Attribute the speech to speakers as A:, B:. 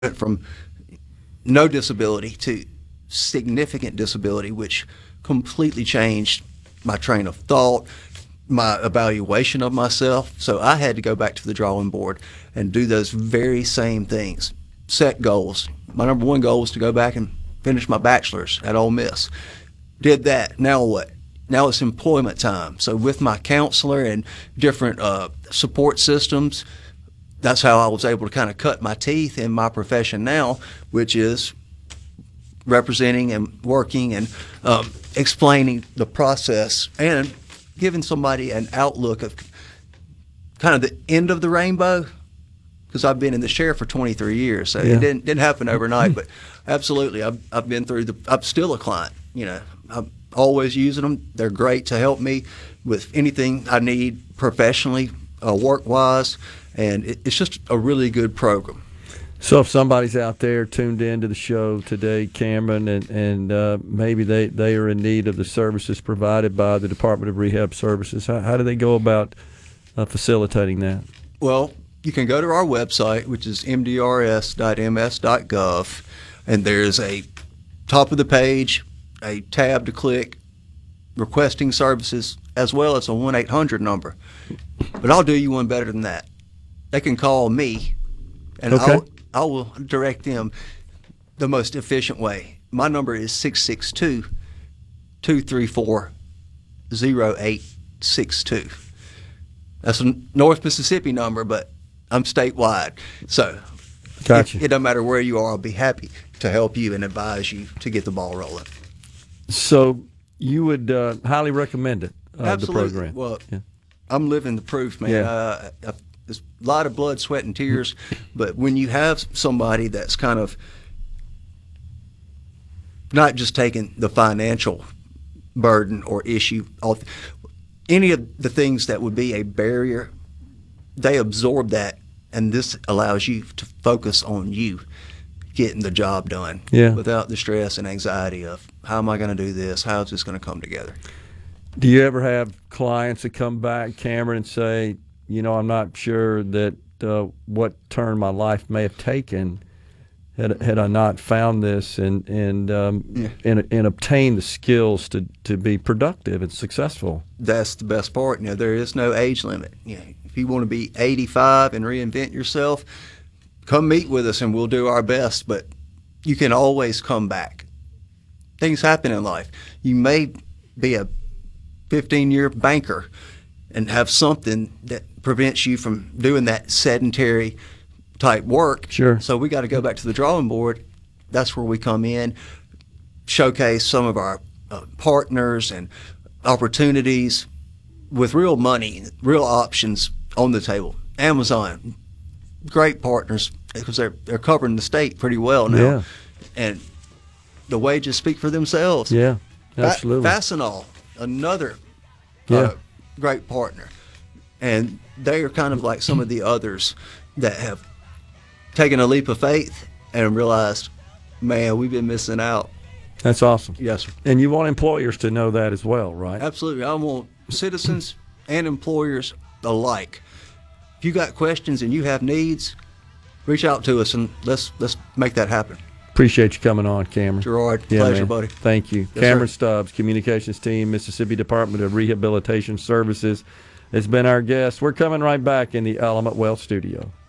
A: went from no disability to significant disability, which completely changed my train of thought, my evaluation of myself. So I had to go back to the drawing board and do those very same things. Set goals. My number one goal was to go back and finish my bachelor's at Ole Miss. Did that. Now what? Now it's employment time. So with my counselor and different support systems, that's how I was able to kind of cut my teeth in my profession now, which is representing and working and explaining the process and giving somebody an outlook of kind of the end of the rainbow, because I've been in this chair for 23 years, so it didn't happen overnight. But absolutely, I've been through I'm still a client. I'm always using them. They're great to help me with anything I need professionally, work-wise, and it's just a really good program.
B: So if somebody's out there tuned in to the show today, Cameron, and maybe they are in need of the services provided by the Department of Rehab Services, how do they go about facilitating that?
A: Well, you can go to our website, which is mdrs.ms.gov, and there's a top of the page, a tab to click, requesting services, as well as a 1-800 number. But I'll do you one better than that. They can call me, and I will direct them the most efficient way. My number is 662-234-0862. That's a North Mississippi number, but I'm statewide. So
B: gotcha.
A: It doesn't matter where you are. I'll be happy to help you and advise you to get the ball rolling.
B: So you would highly recommend it,
A: Absolutely.
B: the program?
A: Well, I'm living the proof, man.
B: Yeah.
A: There's a lot of blood, sweat, and tears, but when you have somebody that's kind of not just taking the financial burden or issue off, any of the things that would be a barrier, they absorb that, and this allows you to focus on you getting the job done without the stress and anxiety of how am I going to do this, how is this going to come together.
B: Do you ever have clients that come back, Cameron, and say, I'm not sure that what turn my life may have taken had I not found this and obtained the skills to be productive and successful? That's
A: the best part. There is no age limit. If you want to be 85 and reinvent yourself, come meet with us and we'll do our best. But you can always come back. Things happen in life. You may be a 15-year banker and have something that prevents you from doing that sedentary type work.
B: Sure.
A: So we got to go back to the drawing board. That's where we come in, showcase some of our partners and opportunities with real money, real options on the table. Amazon, great partners because they're covering the state pretty well now.
B: Yeah.
A: And the wages speak for themselves.
B: Yeah, absolutely.
A: Fastenal, another great partner. And they are kind of like some of the others that have taken a leap of faith and realized, man, we've been missing out.
B: That's awesome.
A: Yes, sir.
B: And you want employers to know that as well, right?
A: Absolutely. I want citizens and employers alike. If you got questions and you have needs, reach out to us and let's make that happen.
B: Appreciate you coming on, Cameron.
A: Gerard, pleasure, buddy.
B: Thank you.
A: Yes,
B: Cameron
A: sir.
B: Stubbs, Communications Team, Mississippi Department of Rehabilitation Services, has been our guest. We're coming right back in the Element Wealth Studio.